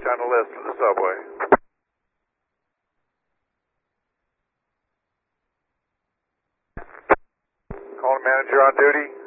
on the list for the subway. Calling manager on duty.